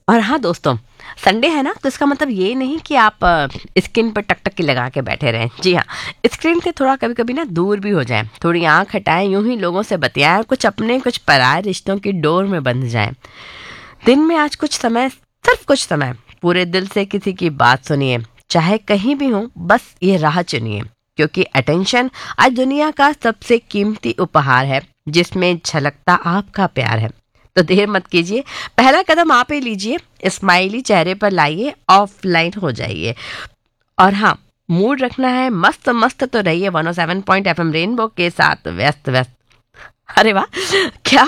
और हाँ दोस्तों, संडे है ना, तो इसका मतलब ये नहीं कि आप स्क्रीन पर टकटकी लगा के बैठे रहें। जी हाँ, स्क्रीन से थोड़ा कभी कभी ना दूर भी हो जाएं, थोड़ी आंख हटाएं, यूं ही लोगों से बतियाएं और कुछ अपने कुछ पराये रिश्तों की डोर में बंध जाएं। दिन में आज कुछ समय, सिर्फ कुछ समय, पूरे दिल से किसी की बात सुनिए, चाहे कहीं भी हो, बस ये राह चुनिए, क्योंकि अटेंशन आज दुनिया का सबसे कीमती उपहार है, जिसमें झलकता आपका प्यार है। तो देर मत कीजिए, पहला कदम आप ही लीजिए, स्माइली चेहरे पर लाइए, ऑफलाइन हो जाइए। और हाँ, मूड रखना है मस्त मस्त, तो रहिए 107 पॉइंट FM रेनबो के साथ व्यस्त व्यस्त। अरे वाह, क्या